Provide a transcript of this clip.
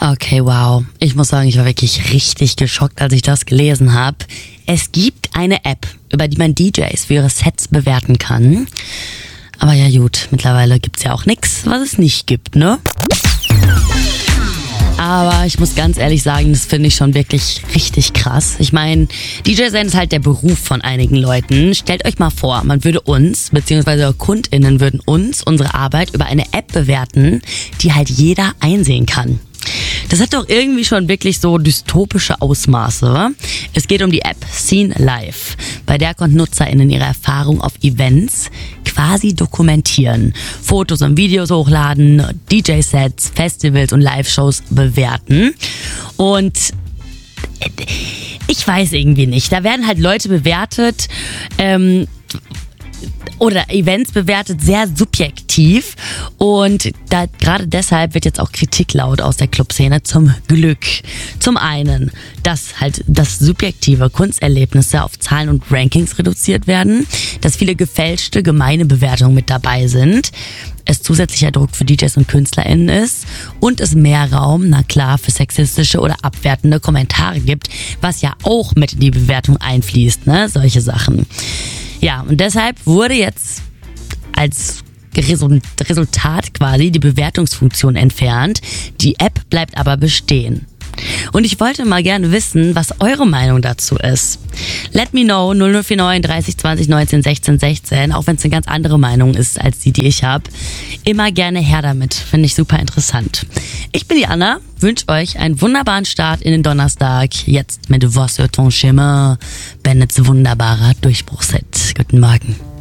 Okay, wow. Ich muss sagen, ich war wirklich richtig geschockt, als ich das gelesen habe. Es gibt eine App, über die man DJs für ihre Sets bewerten kann. Aber ja gut, mittlerweile gibt's ja auch nichts, was es nicht gibt, ne? Aber ich muss ganz ehrlich sagen, das finde ich schon wirklich richtig krass. Ich meine, DJ sein ist halt der Beruf von einigen Leuten. Stellt euch mal vor, man würde uns, beziehungsweise KundInnen würden uns, unsere Arbeit über eine App bewerten, die halt jeder einsehen kann. Das hat doch irgendwie schon wirklich so dystopische Ausmaße. Es geht um die App Scene Live. Bei der konnten NutzerInnen ihre Erfahrung auf Events quasi dokumentieren. Fotos und Videos hochladen, DJ-Sets, Festivals und Live-Shows bewerten. Und ich weiß irgendwie nicht. Da werden halt Leute bewertet, oder Events bewertet sehr subjektiv und da gerade deshalb wird jetzt auch Kritik laut aus der Clubszene, zum Glück. Zum einen, dass halt das subjektive Kunsterlebnisse auf Zahlen und Rankings reduziert werden, dass viele gefälschte, gemeine Bewertungen mit dabei sind, es zusätzlicher Druck für DJs und KünstlerInnen ist und es mehr Raum, na klar, für sexistische oder abwertende Kommentare gibt, was ja auch mit in die Bewertung einfließt, ne, solche Sachen. Ja, und deshalb wurde jetzt als Resultat quasi die Bewertungsfunktion entfernt. Die App bleibt aber bestehen. Und ich wollte mal gerne wissen, was eure Meinung dazu ist. Let me know, 0049 30 20 19 16 16, auch wenn es eine ganz andere Meinung ist als die ich habe. Immer gerne her damit, finde ich super interessant. Ich bin die Anna, wünsche euch einen wunderbaren Start in den Donnerstag. Jetzt mit Voix sur ton chemin, Bennets wunderbarer Durchbruchshit. Guten Morgen.